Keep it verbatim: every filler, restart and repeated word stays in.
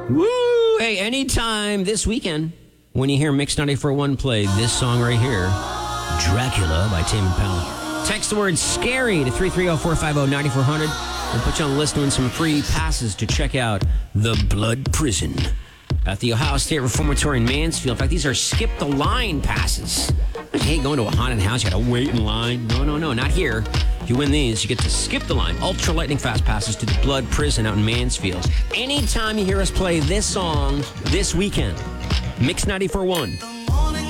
Woo! Hey, anytime this weekend when you hear Mix ninety-four point one play this song right here, Dracula by Tame Impala. Text the word scary to three three zero, four five zero, nine four zero zero. We'll put you on the list to win some free passes to check out The Blood Prison at the Ohio State Reformatory in Mansfield. In fact, these are skip the line passes. I hate going to a haunted house. You got to wait in line. No, no, no, not here. If you win these, you get to skip the line. Ultra lightning fast passes to the Blood Prison out in Mansfield. Anytime you hear us play this song this weekend, Mix ninety-four point one.